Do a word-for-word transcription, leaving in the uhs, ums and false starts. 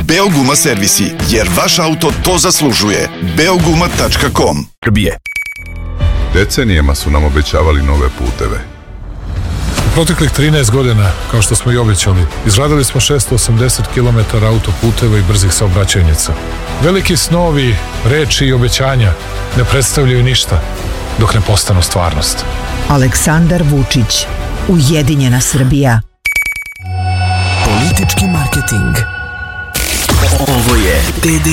Beoguma servisi, jer vaš auto to zaslužuje. beoguma tačka com. Decenijama su nam obećavali nove puteve. U proteklih trinaest godina, kao što smo i obećali, izradili smo šesto osamdeset kilometara autoputeva i brzih saobraćajnica. Veliki snovi, reči i obećanja ne predstavljaju ništa dok ne postanu stvarnost. Aleksandar Vučić, Ujedinjena Srbija. Politički marketing. Ovo je T D